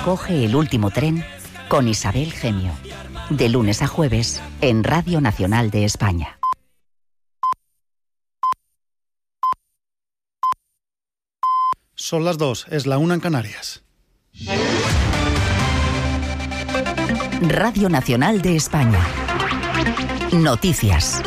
Coge el último tren con Isabel Gemio. De lunes a jueves en Radio Nacional de España. Son las 2, es la 1 en Canarias. Radio Nacional de España. Noticias.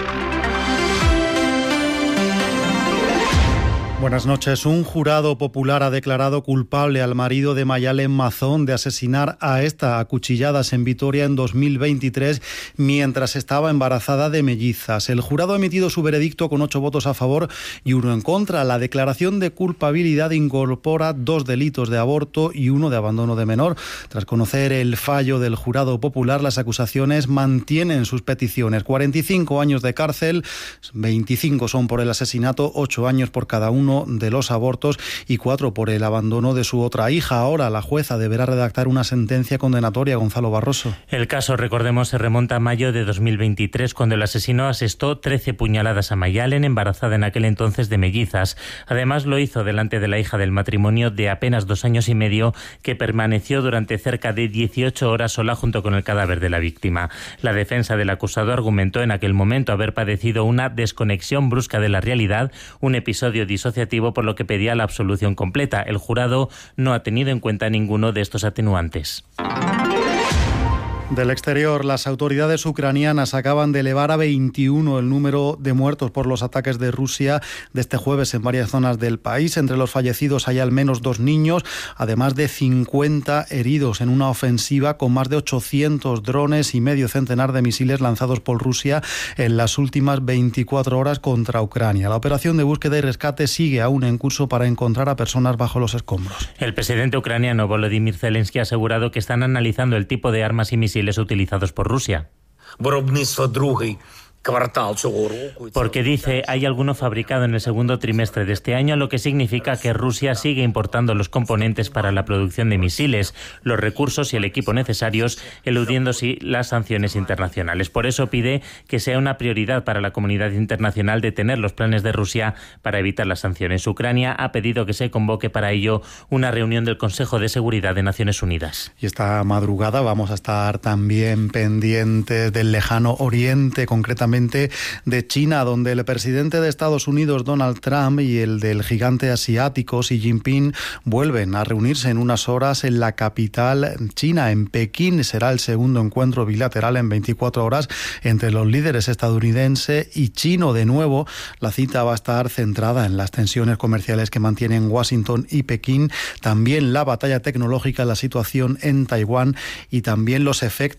Buenas noches. Un jurado popular ha declarado culpable al marido de Mayalen Mazón de asesinar a esta a cuchilladas en Vitoria en 2023 mientras estaba embarazada de mellizas. El jurado ha emitido su veredicto con 8 votos a favor y 1 en contra. La declaración de culpabilidad incorpora 2 delitos de aborto y 1 de abandono de menor. Tras conocer el fallo del jurado popular, las acusaciones mantienen sus peticiones. 45 años de cárcel, 25 son por el asesinato, 8 años por cada uno de los abortos y 4 por el abandono de su otra hija. Ahora la jueza deberá redactar una sentencia condenatoria. Gonzalo Barroso. El caso, recordemos, se remonta a mayo de 2023, cuando el asesino asestó 13 puñaladas a Mayalen, embarazada en aquel entonces de mellizas. Además, lo hizo delante de la hija del matrimonio de apenas 2 años y medio, que permaneció durante cerca de 18 horas sola junto con el cadáver de la víctima. La defensa del acusado argumentó en aquel momento haber padecido una desconexión brusca de la realidad, un episodio disociativo, por lo que pedía la absolución completa. El jurado no ha tenido en cuenta ninguno de estos atenuantes. Del exterior, las autoridades ucranianas acaban de elevar a 21 el número de muertos por los ataques de Rusia de este jueves en varias zonas del país. Entre los fallecidos hay al menos 2 niños, además de 50 heridos en una ofensiva con más de 800 drones y medio centenar de misiles lanzados por Rusia en las últimas 24 horas contra Ucrania. La operación de búsqueda y rescate sigue aún en curso para encontrar a personas bajo los escombros. El presidente ucraniano Volodymyr Zelensky ha asegurado que están analizando el tipo de armas y misiles utilizados por Rusia. Porque dice, hay alguno fabricado en el segundo trimestre de este año, lo que significa que Rusia sigue importando los componentes para la producción de misiles, los recursos y el equipo necesarios, eludiendo así las sanciones internacionales. Por eso pide que sea una prioridad para la comunidad internacional detener los planes de Rusia para evitar las sanciones. Ucrania ha pedido que se convoque para ello una reunión del Consejo de Seguridad de Naciones Unidas. Y esta madrugada vamos a estar también pendientes del lejano oriente, concretamente de China, donde el presidente de Estados Unidos, Donald Trump, y el del gigante asiático, Xi Jinping, vuelven a reunirse en unas horas en la capital china, en Pekín. Será el segundo encuentro bilateral en 24 horas entre los líderes estadounidense y chino. De nuevo, la cita va a estar centrada en las tensiones comerciales que mantienen Washington y Pekín, también la batalla tecnológica, la situación en Taiwán y también los efectos